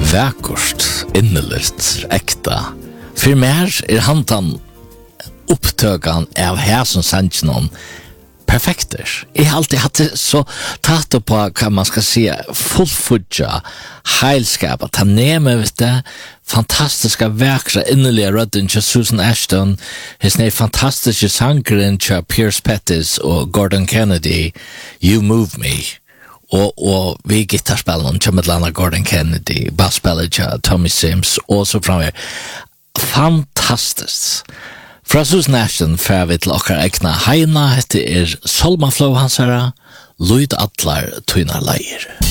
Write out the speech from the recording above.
Vakkert, innerligt, ekta. For mer hantan upptökan av häsen sanchen perfekter. Jag har alltid haft det så tatt på, kan man ska säga, fullfudja, heilskap, att ta ner med det fantastiska verkliga innerliga rödden till Susan Ashton, hennes fantastiska sangren till Pierce Pettis och Gordon Kennedy, You Move Me. Och vi gitarrspelaren till Medlana Gordon Kennedy, basspelare till Tommy Sims, och så framöver. Fantastiskt. Fra Susan Ashton får vi til okkar egna heina, hette Solma Flow hansara, Lyd Atlar Tøynar Leir.